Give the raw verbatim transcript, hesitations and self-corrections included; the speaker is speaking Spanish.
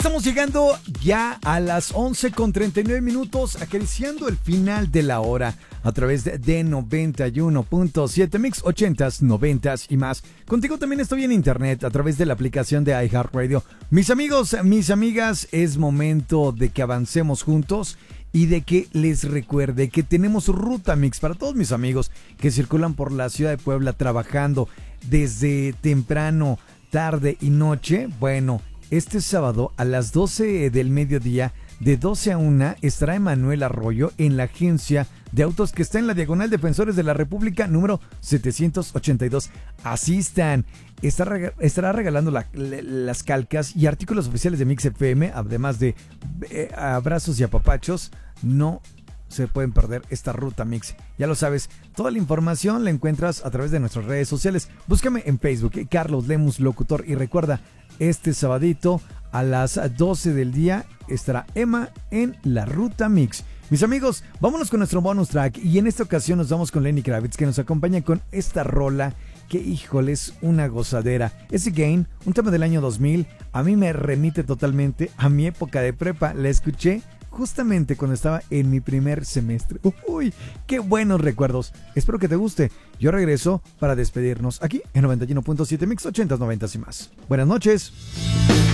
Estamos llegando ya a las once con treinta y nueve minutos, acariciando el final de la hora a través de, de noventa y uno punto siete Mix ochentas, noventas y más. Contigo también estoy en internet a través de la aplicación de iHeartRadio. Mis amigos, mis amigas, es momento de que avancemos juntos y de que les recuerde que tenemos Ruta Mix para todos mis amigos que circulan por la ciudad de Puebla trabajando desde temprano, tarde y noche. Bueno, este sábado a las doce del mediodía, de doce a una, estará Emanuel Arroyo en la agencia de autos que está en la Diagonal Defensores de la República número setecientos ochenta y dos. Asistan. Estará, estará regalando la, la, las calcas y artículos oficiales de Mix F M, además de eh, abrazos y apapachos. No se pueden perder esta Ruta Mix. Ya lo sabes, toda la información la encuentras a través de nuestras redes sociales. Búscame en Facebook, eh, Carlos Lemus Locutor, y recuerda, este sabadito a las doce del día estará Emma en la Ruta Mix. Mis amigos, vámonos con nuestro bonus track y en esta ocasión nos vamos con Lenny Kravitz, que nos acompaña con esta rola que, híjole, es una gozadera. Es Again, un tema del año dos mil. A mí me remite totalmente a mi época de prepa. La escuché justamente cuando estaba en mi primer semestre. Uy, qué buenos recuerdos. Espero que te guste. Yo regreso para despedirnos aquí en noventa y uno punto siete Mix ochentas, noventas y más. Buenas noches.